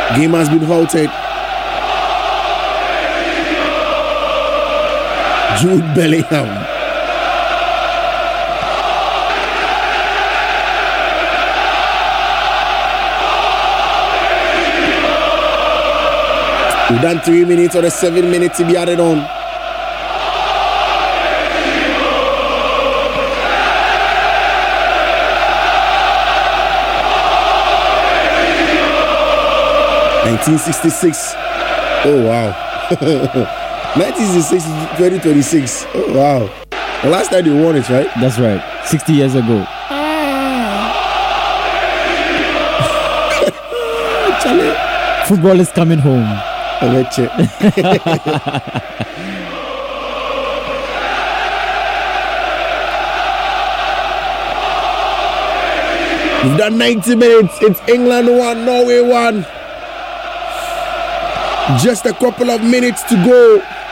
Game has been halted. Jude Bellingham. We've done 3 minutes or the 7 minutes to be added on. (1966). Oh wow. 1966 2026. Oh wow. The last time they won it, right? That's right. 60 years ago. Football is coming home. I bet you. We've done 90 minutes. It's England 1, Norway 1. Just a couple of minutes to go.